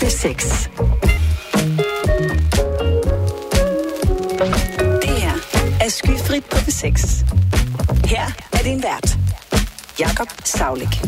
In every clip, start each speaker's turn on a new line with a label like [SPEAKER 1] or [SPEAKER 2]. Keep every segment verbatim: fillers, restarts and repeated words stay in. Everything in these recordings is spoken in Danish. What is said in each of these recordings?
[SPEAKER 1] P seks. Det her er Skyfrit på P seks. Her er din vært, Jakob Staulik.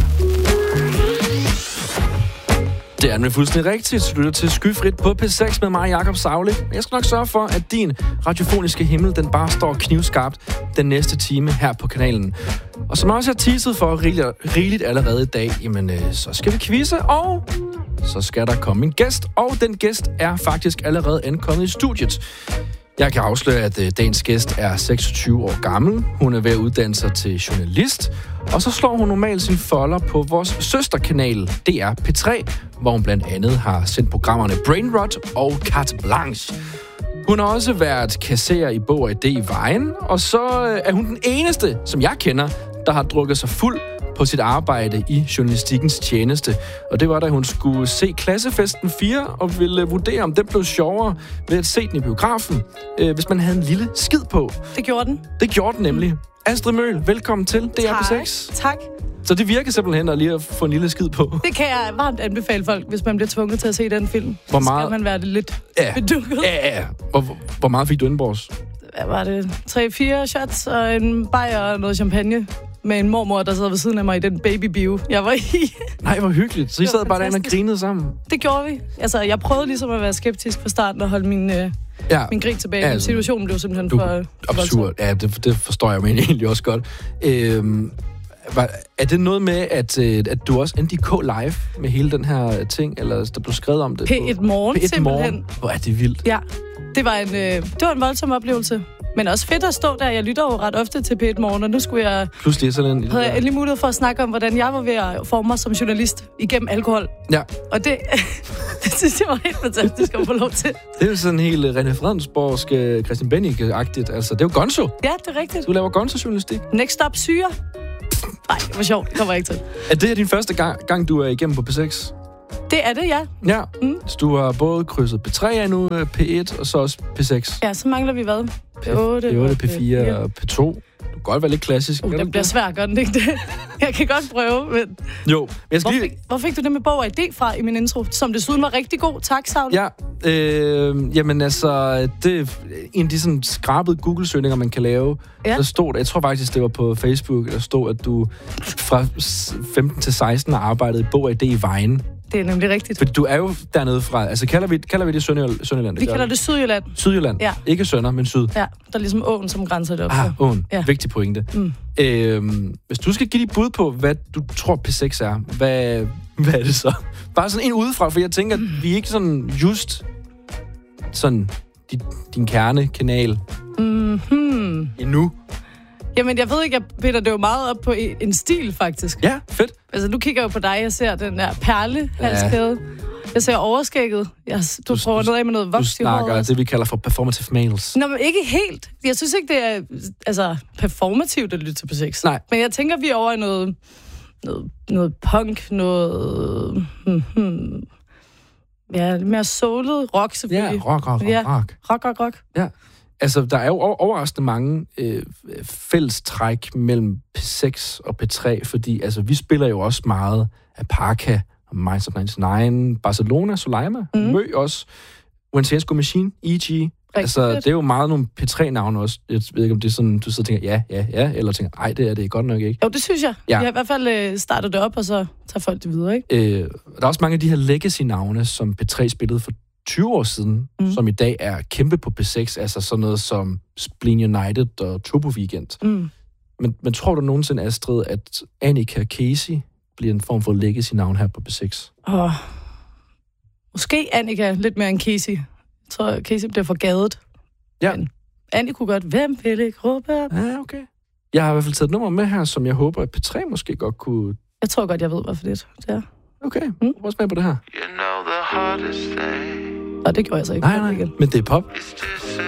[SPEAKER 2] Det er nemlig fuldstændig rigtigt. Du lytter til Skyfrit på P seks med mig, Jakob Staulik. Jeg skal nok sørge for, at din radiofoniske himmel, den bare står knivskarpt den næste time her på kanalen. Og som jeg også har teaset for rigeligt, rigeligt allerede i dag, jamen øh, så skal vi quizze, og så skal der komme en gæst. Og den gæst er faktisk allerede ankommet i studiet. Jeg kan afsløre, at øh, dagens gæst er seksogtyve år gammel. Hun er ved at uddanne sig til journalist. Og så slår hun normalt sin folder på vores søsterkanal, D R P tre, hvor hun blandt andet har sendt programmerne Brainrot og Carte Blanche. Hun har også været kasserer i Bog og Idé i Vejen, og så øh, er hun den eneste, som jeg kender, der har drukket sig fuld på sit arbejde i journalistikkens tjeneste. Og det var, da hun skulle se Klassefesten fire, og ville vurdere, om den blev sjovere ved at se den i biografen, øh, hvis man havde en lille skid på.
[SPEAKER 3] Det gjorde den.
[SPEAKER 2] Det gjorde den nemlig. Astrid Møhl, velkommen til D R P seks.
[SPEAKER 3] Tak.
[SPEAKER 2] Så det virker simpelthen at lige at få en lille skid på.
[SPEAKER 3] Det kan jeg varmt anbefale folk, hvis man bliver tvunget til at se den film.
[SPEAKER 2] Hvor meget?
[SPEAKER 3] Så skal man være lidt
[SPEAKER 2] ja.
[SPEAKER 3] bedukket.
[SPEAKER 2] Ja, ja. Hvor, hvor meget fik du indenbords?
[SPEAKER 3] Hvad var det? tre fire shots og en bajer og noget champagne. Med en mormor, der sad ved siden af mig i den babybio, jeg var i.
[SPEAKER 2] Nej, hvor hyggeligt. Så I sad bare derinde og grinede sammen?
[SPEAKER 3] Det gjorde vi. Altså, jeg prøvede ligesom at være skeptisk fra starten og holde min, øh,
[SPEAKER 2] ja.
[SPEAKER 3] min grin tilbage.
[SPEAKER 2] Ja,
[SPEAKER 3] altså, situationen blev simpelthen
[SPEAKER 2] du,
[SPEAKER 3] for
[SPEAKER 2] absurd. Ja, det, det forstår jeg men egentlig også godt. Øhm, var, er det noget med, at, at du også endte i K Live med hele den her ting? Eller der blev skrevet om det?
[SPEAKER 3] P et Morgen,
[SPEAKER 2] P et
[SPEAKER 3] simpelthen.
[SPEAKER 2] Morgen. Hvor er det vildt.
[SPEAKER 3] Ja, det var en, øh, det var en voldsom oplevelse. Men også fedt at stå der. Jeg lytter jo ret ofte til P et Morgen, og nu skulle jeg...
[SPEAKER 2] Pludselig sådan en...
[SPEAKER 3] havde jeg endelig mulighed for at snakke om, hvordan jeg var ved at forme mig som journalist igennem alkohol.
[SPEAKER 2] Ja.
[SPEAKER 3] Og det, det synes jeg var helt fantastisk at få lov til. Det
[SPEAKER 2] er jo sådan helt René Fredensborgsk, Christian Bennik-agtigt. Altså, det er jo Gonzo.
[SPEAKER 3] Ja, det er rigtigt.
[SPEAKER 2] Du laver Gonzo-journalistik.
[SPEAKER 3] Next Stop Syre. Nej, det var sjovt. Det kommer jeg ikke til.
[SPEAKER 2] Er det din første gang, gang, du er igennem på P seks?
[SPEAKER 3] Det er det, ja.
[SPEAKER 2] Ja, mm. Så du har både krydset P tre af nu, P et og så også P seks.
[SPEAKER 3] Ja, så mangler vi hvad?
[SPEAKER 2] P otte, P otte P fire og P to. Du kan godt være lidt klassisk.
[SPEAKER 3] Uh, det bliver svært, gør den ikke det? Jeg kan godt prøve, men...
[SPEAKER 2] Jo, men jeg skal
[SPEAKER 3] hvor,
[SPEAKER 2] lige...
[SPEAKER 3] fik, hvor fik du det med Bog og Idé fra i min intro, som desuden var rigtig god? Tak, Saul.
[SPEAKER 2] Ja, øh, jamen altså, det er en af de sådan skrabede Google-søgninger, man kan lave. Ja. Der stod, jeg tror faktisk, det var på Facebook, der stod, at du fra femten til seksten har arbejdet i Bog og Idé i Vejen.
[SPEAKER 3] Det er nemlig rigtigt.
[SPEAKER 2] Fordi du er jo dernede fra. Altså, kalder vi, kalder vi det Sønderjylland? Sønderjylland
[SPEAKER 3] vi kalder det Sydjylland.
[SPEAKER 2] Sydjylland?
[SPEAKER 3] Ja.
[SPEAKER 2] Ikke Sønder, men Syd?
[SPEAKER 3] Ja, der er ligesom åen, som grænser det op.
[SPEAKER 2] Ah, åen. Ja. Vigtig pointe.
[SPEAKER 3] Mm.
[SPEAKER 2] Øhm, hvis du skal give dit bud på, hvad du tror P seks er, hvad, hvad er det så? Bare sådan en udefra, for jeg tænker, at vi er ikke sådan just sådan din, din kernekanal
[SPEAKER 3] mm-hmm.
[SPEAKER 2] endnu.
[SPEAKER 3] Jamen, jeg ved ikke, jeg binder det jo meget op på en stil, faktisk.
[SPEAKER 2] Ja, fedt.
[SPEAKER 3] Altså, nu kigger jeg jo på dig, jeg ser den der perlehalskæde. Ja. Jeg ser overskægget. Jeg, du, du prøver noget af med noget voks i håret.
[SPEAKER 2] Du snakker det, vi kalder for performative males.
[SPEAKER 3] Nå, men ikke helt. Jeg synes ikke, det er altså, performativt at lytte til P seks.
[SPEAKER 2] Nej.
[SPEAKER 3] Men jeg tænker, vi er over i noget, noget, noget punk, noget... Hmm, hmm. Ja, mere soulet rock, selvfølgelig.
[SPEAKER 2] Ja, rock, rock, rock.
[SPEAKER 3] Ja,
[SPEAKER 2] rock,
[SPEAKER 3] rock, rock, rock.
[SPEAKER 2] Ja. Altså, der er jo overraskende mange øh, fællestræk mellem P seks og P tre, fordi altså, vi spiller jo også meget af Parka, Minds of nioghalvfems, Barcelona, Soleima, mm. Mø også, Winsensco Machine, E G. Rigtig altså, fedt. Det er jo meget nogle P tre-navne også. Jeg ved ikke, om det er sådan, du sidder og tænker, ja, ja, ja, eller tænker, ej, det er det godt nok ikke.
[SPEAKER 3] Jo, det synes jeg. Ja. Jeg har i hvert fald øh, startet det op, og så tager folk det videre, ikke?
[SPEAKER 2] Øh, der er også mange af de her legacy-navne, som P tre spillede for tyve år siden, mm. som i dag er kæmpe på P seks, altså sådan noget som Spleen United og Turbo Weekend. Mm. Men, men tror du nogensinde, Astrid, at Annika Casey bliver en form for legacy-navn her på P seks?
[SPEAKER 3] Oh. Måske Annika lidt mere end Casey. Jeg tror, Casey bliver for gadet.
[SPEAKER 2] Ja.
[SPEAKER 3] Men Annika kunne godt, hvem vil ikke råbe?
[SPEAKER 2] Ja, okay. Jeg har i hvert fald taget et nummer med her, som jeg håber, at P tre måske godt kunne...
[SPEAKER 3] Jeg tror godt, jeg ved, hvorfor det er.
[SPEAKER 2] Okay, mm. prøv at smage på det her.
[SPEAKER 3] Og det gjorde jeg så ikke.
[SPEAKER 2] Nej, nej, men det er pop.